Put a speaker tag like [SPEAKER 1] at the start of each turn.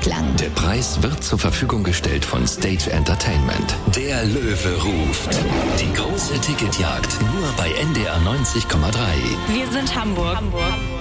[SPEAKER 1] Dreiklang.
[SPEAKER 2] Der Preis wird zur Verfügung gestellt von Stage Entertainment. Der Löwe ruft. Die große Ticketjagd nur bei NDR 90,3.
[SPEAKER 3] Wir sind Hamburg.